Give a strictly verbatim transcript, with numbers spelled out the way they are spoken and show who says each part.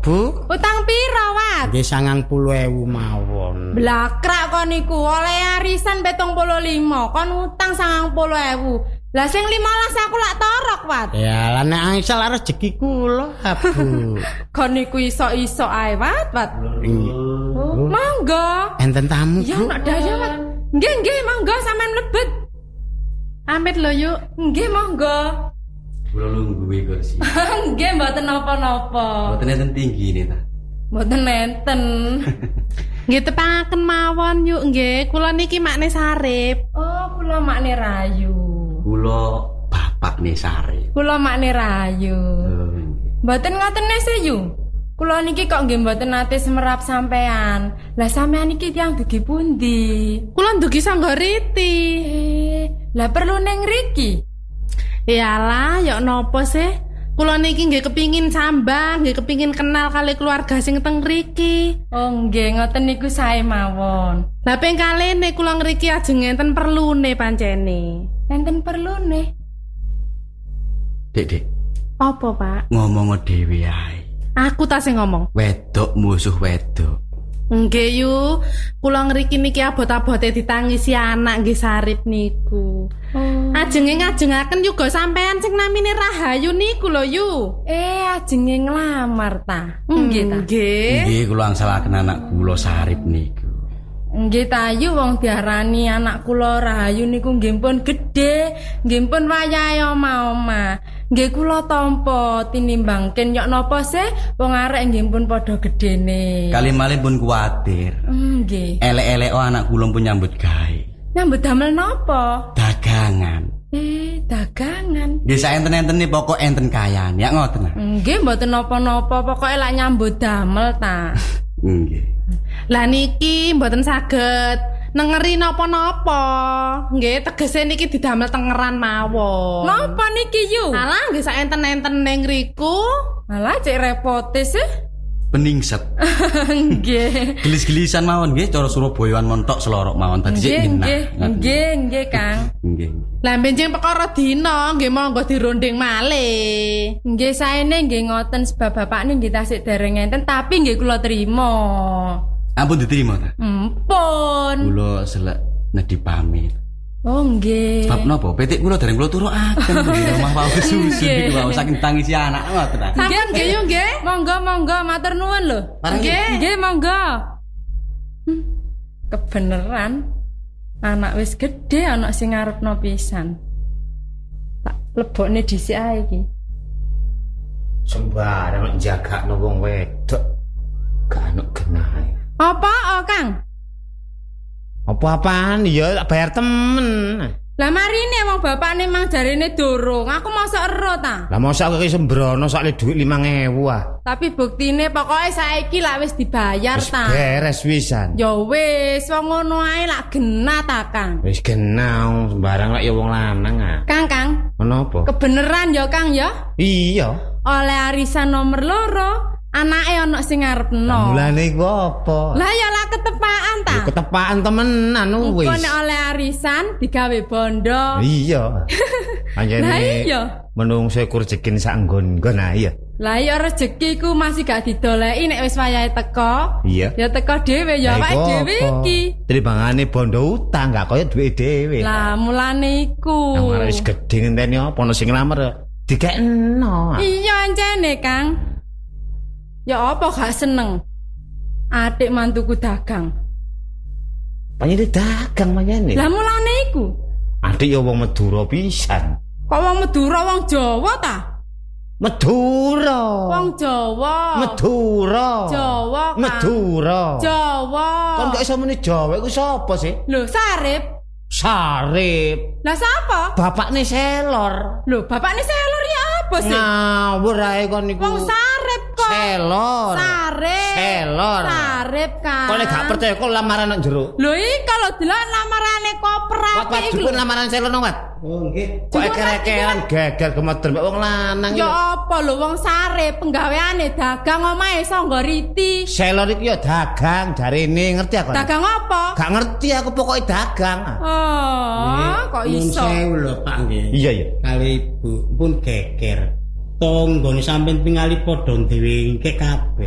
Speaker 1: Bu?
Speaker 2: Utang piro, Wat?
Speaker 1: Nggih sangang puluh ewu mawon.
Speaker 2: Blakrak kon niku oleh arisan petong puluh lima, kon utang sangang puluh ewu. Lah sing limolas aku lak torok, Wat.
Speaker 1: Ya, lah nek angsal rezeki kula, Bu.
Speaker 2: Kon niku iso-iso ae, Wat, Wat. Oh, monggo.
Speaker 1: Enten tamu,
Speaker 2: Ya
Speaker 1: Bu.
Speaker 2: nak daya, Wat. Nggih, nggih, monggo sampean mlebet. Amit lho yuk. Nggih, monggo.
Speaker 3: Kula lungguhe kursi.
Speaker 2: Nggih, mboten napa-napa.
Speaker 3: Mboten enten tinggi nih ta.
Speaker 2: Mboten nenten. Nggih tepangaken mawon yuk nggih. Kula niki makne Sarip. Oh, kula makne Rayu.
Speaker 3: Kula bapak nih Sare.
Speaker 2: Kula makne Rayu.
Speaker 3: Oh,
Speaker 2: Mboten ngoten nese yu. Kula niki kok nggih mboten nate semerap sampean. Lah sampean niki tiyang dugi pundi? Kula dugi Sanggoriti. Eh, lah perlu ning riki. Iyalah, yok nopo sih? Kula niki nggih kepingin sambang, nggih kepingin kenal kali keluarga sing teng mriki. Oh, nggih ngoten niku sae mawon. Lah ping kalene kula ngriki ajeng enten perlune pancene. Enten perlune.
Speaker 3: Dek, Dek.
Speaker 2: Apa, Pak?
Speaker 3: Ngomong dhewe ae.
Speaker 2: Aku ta sing ngomong.
Speaker 3: Wedok musuh wedok.
Speaker 2: Nggih yu, kula ngriki niki abot-abote ditangisi anak nggih Sarip niku. Oh. Ajenge ngajengaken juga sampean sing namine Rahayu niku lho yu. Eh, ajenge nglamar ta. Nggih ta. Nggih.
Speaker 3: Nggih kula angsalaken anak kula Sarip niku.
Speaker 2: Nggih ta yu wong diarani anak kula Rahayu niku nggih pun gedhe, nggih pun wayahe oma-oma. Nggih kula tampa tinimbangken yok napa sih wong arek nggih pun padha gedene.
Speaker 3: Kali malih pun kuwatir.
Speaker 2: Nggih.
Speaker 3: Elek-elek oh anak kula pun nyambut gawe.
Speaker 2: Nyambut damel napa?
Speaker 3: Dagangan.
Speaker 2: Eh, dagangan.
Speaker 3: Nggih saenten-entene pokok enten kayane. Ya ngoten ah.
Speaker 2: Nggih mboten napa-napa, pokoke lak nyambut damel ta.
Speaker 3: Nggih.
Speaker 2: Lah niki mboten saged nengeri napa-napa. Nggih tegese niki didamel tengeran mawon. Napa niki yu? Alah nggih saenten-enten ning riku. Alah cek repote sih.
Speaker 3: Peningset.
Speaker 2: Nggih.
Speaker 3: Gelis-gelisan mawon nggih cara Surabayaan montok selorok mawon tadi sik
Speaker 2: Nggih,
Speaker 3: genah.
Speaker 2: nggih, nggih, nggih, Kang.
Speaker 3: Nggih.
Speaker 2: Lah benjing perkara dina nggih monggo dirunding malih. Nggih saene nggih ngoten sebab bapakne nggih tasik dereng enten tapi nggih kula trima.
Speaker 3: Ampun diterima ta?
Speaker 2: Empun.
Speaker 3: Kula selek nedhi pamit.
Speaker 2: Oh nggih.
Speaker 3: Sebab napa? Petik kula dereng kula turukaken di rumah Pak susu niku wae saking tangisi anak ngoten ta.
Speaker 2: Nggih, nggih yo nggih. Monggo, monggo matur nuwun lho. Nggih, nggih monggo. Hmm, kebeneran anak wis gedhe anak sing ngarepno pisan. Tak lebokne dhisik ae iki.
Speaker 1: Sembarang njagakno wong wedok. Gak ana genahe.
Speaker 2: Apa, oh, Kang?
Speaker 1: Apa-apaan ya tak bayar temen.
Speaker 2: Lah marine wong bapakne mang jarine durung. Aku mosok ero ta.
Speaker 1: Lah mosok aku iki sembrono sakle dhuwit limang ewu ah.
Speaker 2: Tapi buktine pokoke saiki lak wis dibayar
Speaker 1: Wis
Speaker 2: ta.
Speaker 1: beres wisan.
Speaker 2: Ya wis, wong ngono ae lak genah ta, Kang.
Speaker 1: Wis genah sembarang lak ya wong lanang ah.
Speaker 2: Kang, Kang.
Speaker 1: Menapa?
Speaker 2: Kebeneran ya, Kang ya?
Speaker 1: Iya.
Speaker 2: Oleh arisan nomor loro, anake ana sing ngarepno.
Speaker 1: Mulane iku apa?
Speaker 2: Lah ya lah ketepaan ta.
Speaker 1: Ya ketepaan temenan wis.
Speaker 2: Engko nek oleh arisan digawe bondo.
Speaker 1: Iya. Anjene.
Speaker 2: Lah iya.
Speaker 1: Menungso iku rezekin sak nggon-nggon ah iya.
Speaker 2: Lah ya rezeki ku masih gak didoleki nek wis wayahe teko.
Speaker 1: Iya.
Speaker 2: Ya teko dhewe ya awake dhewe iki.
Speaker 1: Timbangane bondo utang gak kaya duwe dhewe.
Speaker 2: Lah mulane iku.
Speaker 1: Nang arep wis gedhe ngenteni apa ono sing nglamar dikekno.
Speaker 2: Iya ancene, Kang. Ya apa gak seneng? Adik mantuku dagang.
Speaker 1: Panjene dagang panjene.
Speaker 2: Lah mulane iku.
Speaker 1: Adik ya wong Madura pisan.
Speaker 2: Kok wong Madura wong Jawa ta?
Speaker 1: Madura.
Speaker 2: Wong Jawa.
Speaker 1: Madura.
Speaker 2: Jawa. Kang.
Speaker 1: Madura.
Speaker 2: Jawa.
Speaker 1: Kon gak iso muni Jawa iku sapa sih?
Speaker 2: Lho, Sarip.
Speaker 1: Sarip.
Speaker 2: Lah sapa?
Speaker 1: Bapakne Selor.
Speaker 2: Lho, bapakne Selor ya apa sih?
Speaker 1: Ngawur ae kon niku.
Speaker 2: Wong Sarip kok.
Speaker 1: Selor.
Speaker 2: Sarip.
Speaker 1: Selor.
Speaker 2: Sarip kan.
Speaker 1: Kok nek gak percaya kok lamaran nang jero.
Speaker 2: Lho iki kalau delok lamarane koper
Speaker 1: Wat
Speaker 2: apik iku.
Speaker 1: dukun lamaran Selor nang Wat.
Speaker 3: Oh nggih.
Speaker 1: Kok eker-ekeran gagal gemeter mbek wong lanang.
Speaker 2: Ya apa lho wong Sarip penggaweane dagang omahe Sanggoriti.
Speaker 1: Selor iki ya dagang jarine ngerti aku.
Speaker 2: Dagang apa?
Speaker 1: Gak ngerti aku pokoknya dagang.
Speaker 2: Oh, kok iso?
Speaker 4: Sewu lho Pak nggih.
Speaker 1: Iya ya.
Speaker 4: Kali Ibu pun geger. Tonggone sampean tingali padha dhewe kabeh.